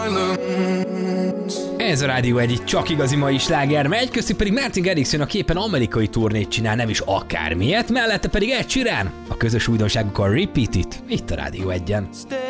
Ez a Rádió egy csak igazi mai sláger megy, köztük pedig Martin Garrix jön, a képen amerikai turnét csinál, nem is akármilyet, mellette pedig Ed Sheeran. A közös újdonságuk a Repeat It, itt a Rádió 1-en.